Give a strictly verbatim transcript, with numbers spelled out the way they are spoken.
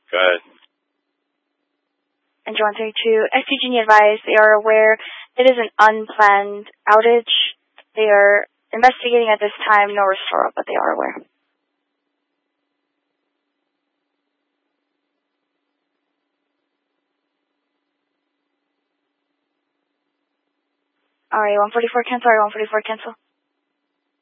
Good. Engine one thirty-two, S P G advised they are aware it is an unplanned outage. They are investigating at this time, no restore, but they are aware. Alright, one forty-four cancel, alright, one forty-four cancel.